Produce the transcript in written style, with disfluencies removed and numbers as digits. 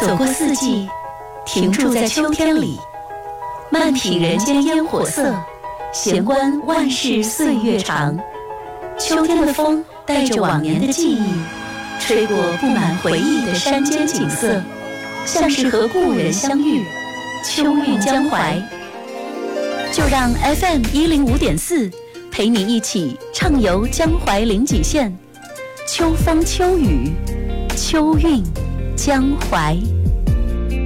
走过四季，停驻在秋天里，慢品人间烟火色，闲观万事岁月长。秋天的风带着往年的记忆，吹过布满回忆的山间景色，像是和故人相遇，秋韵江淮。就让 FM105.4陪你一起畅游江淮零极限，秋风秋雨，秋韵江淮。